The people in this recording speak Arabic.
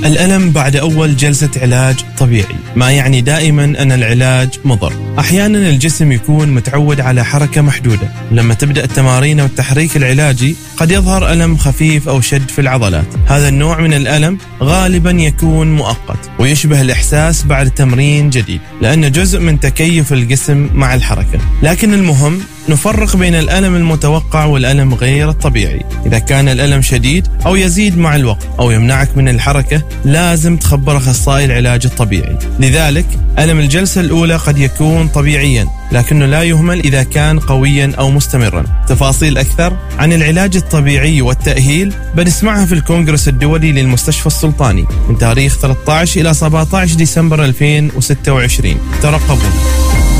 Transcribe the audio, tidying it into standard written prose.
الألم بعد أول جلسة علاج طبيعي ما يعني دائما أن العلاج مضر. أحيانا الجسم يكون متعود على حركة محدودة، لما تبدأ التمارين والتحريك العلاجي قد يظهر ألم خفيف أو شد في العضلات. هذا النوع من الألم غالبا يكون مؤقت ويشبه الإحساس بعد تمرين جديد، لأنه جزء من تكيف الجسم مع الحركة. لكن المهم نفرق بين الألم المتوقع والألم غير الطبيعي. إذا كان الألم شديد أو يزيد مع الوقت أو يمنعك من الحركة، لازم تخبر أخصائي العلاج الطبيعي. لذلك ألم الجلسة الأولى قد يكون طبيعيا، لكنه لا يهمل إذا كان قويا أو مستمرا. تفاصيل أكثر عن العلاج الطبيعي والتأهيل بنسمعها في الكونغرس الدولي للمستشفى السلطاني من تاريخ 13 إلى 17 ديسمبر 2026. ترقبوا.